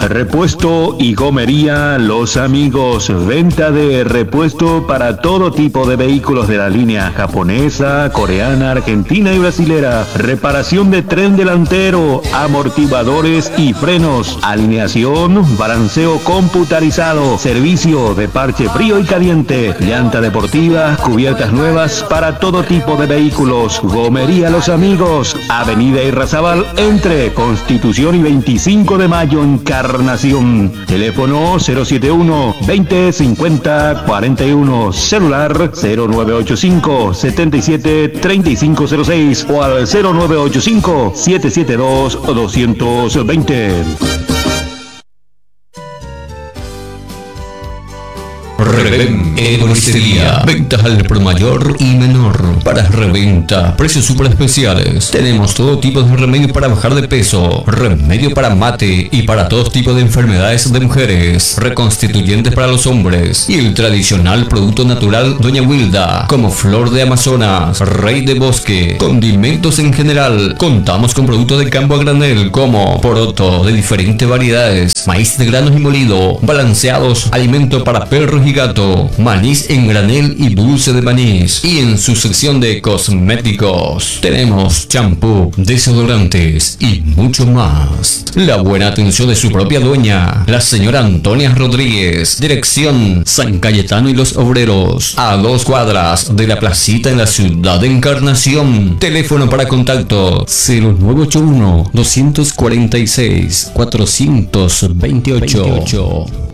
Repuesto y gomería Los Amigos. Venta de repuesto para todo tipo de vehículos de la línea japonesa, coreana, argentina y brasilera. Reparación de tren delantero, amortiguadores y frenos. Alineación, balanceo computarizado. Servicio de parche frío y caliente. Llanta deportiva, cubiertas nuevas para todo tipo de vehículos. Gomería Los Amigos. Avenida Irrazabal entre Constitución y 25 de Mayo en Encarnación. Teléfono 071 20 50 41. Celular 0985 77 3506 o al 0985 772 220. Reven Herboristería. Ventas al por mayor y menor. Para reventa, precios super especiales. Tenemos todo tipo de remedio para bajar de peso, remedio para mate y para todos tipos de enfermedades de mujeres, reconstituyentes para los hombres y el tradicional producto natural Doña Wilda, como flor de Amazonas, rey de bosque, condimentos en general. Contamos con productos de campo a granel como poroto de diferentes variedades, maíz de granos y molido, balanceados, alimento para perros y gato, maíz en granel y dulce de maní. Y en su sección de cosméticos tenemos champú, desodorantes y mucho más. La buena atención de su propia dueña, la señora Antonia Rodríguez. Dirección San Cayetano y los Obreros, a 2 cuadras de la placita en la ciudad de Encarnación. Teléfono para contacto 0981 246 428.